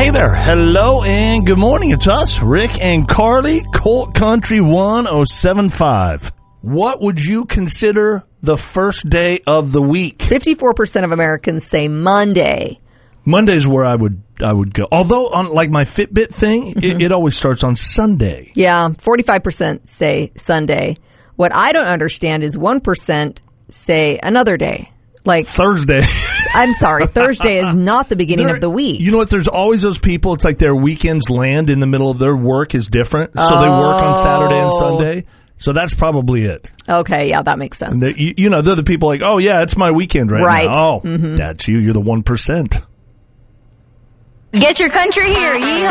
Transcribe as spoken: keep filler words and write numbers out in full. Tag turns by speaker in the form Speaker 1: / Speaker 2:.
Speaker 1: Hey there. Hello and good morning. It's us, Rick and Carly, Colt Country one oh seven point five. What would you consider the first day of the week?
Speaker 2: fifty-four percent of Americans say Monday.
Speaker 1: Monday's where I would I would go. Although on like my Fitbit thing, mm-hmm. it, it always starts on Sunday.
Speaker 2: Yeah, forty-five percent say Sunday. What I don't understand is one percent say another day. Like
Speaker 1: Thursday.
Speaker 2: I'm sorry. Thursday is not the beginning
Speaker 1: there,
Speaker 2: of the week.
Speaker 1: You know what? There's always those people. It's like their weekends land in the middle of their work is different. So
Speaker 2: oh.
Speaker 1: they work on Saturday and Sunday. So that's probably it.
Speaker 2: Okay. Yeah, that makes sense.
Speaker 1: And they, you, you know, they're the people like, oh, yeah, it's my weekend right,
Speaker 2: right.
Speaker 1: now. Oh,
Speaker 2: mm-hmm.
Speaker 1: that's you. You're the one percent.
Speaker 3: Get your country here. Yeehaw.